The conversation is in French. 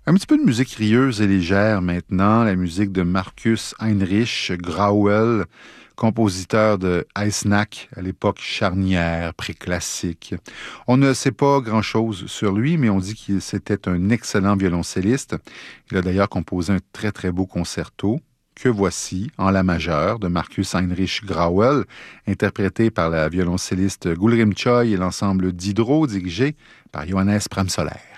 Un petit peu de musique rieuse et légère maintenant, la musique de Marcus Heinrich Grauel, compositeur de Eisenach à l'époque charnière, préclassique. On ne sait pas grand-chose sur lui, mais on dit qu'il c'était un excellent violoncelliste. Il a d'ailleurs composé un très très beau concerto que voici en la majeure de Marcus Heinrich Grauel, interprété par la violoncelliste Gulrim Choi et l'ensemble Diderot dirigé par Johannes Pramsoler.